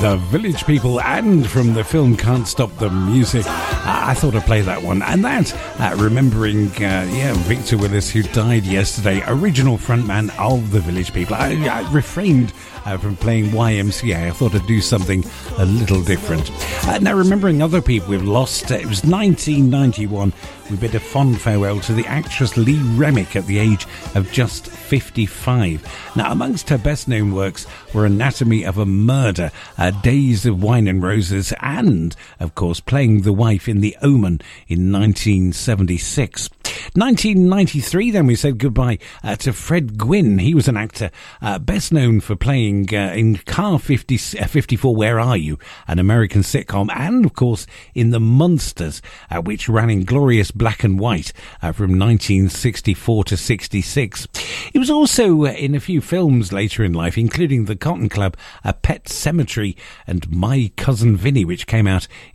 The Village People, and from the film Can't Stop the Music. I thought I'd play that one. And that, remembering, Victor Willis, who died yesterday, original frontman of the Village People. I refrained from playing YMCA. I thought I'd do something a little different. Now, remembering other people we've lost, it was 1991. We bid a fond farewell to the actress Lee Remick at the age of just 55. Now, amongst her best-known works were Anatomy of a Murder, Days of Wine and Roses, and, of course, playing the wife in The Omen in 1976. 1993, then we said goodbye to Fred Gwynne. He was an actor best known for playing in Car 54, Where Are You?, an American sitcom, and, of course, in The Munsters, which ran in glorious black and white from 1964 to 66. He was also in a few films later in life, including The Cotton Club, A Pet Cemetery, and My Cousin Vinny, which came out